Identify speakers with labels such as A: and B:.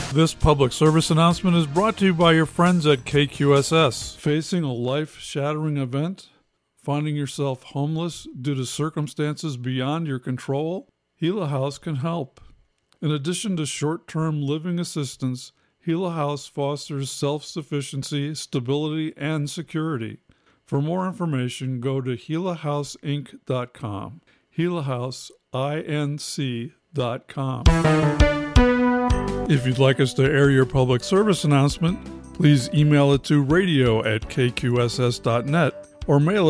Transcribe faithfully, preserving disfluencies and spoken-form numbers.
A: This public service announcement is brought to you by your friends at K Q S S. Facing a life-shattering event? Finding yourself homeless due to circumstances beyond your control? Gila House can help. In addition to short-term living assistance, Gila House fosters self-sufficiency, stability, and security. For more information, go to Gila House Inc dot com. Gila House Inc dot com. If you'd like us to air your public service announcement, please email it to radio at k q s s dot net or mail it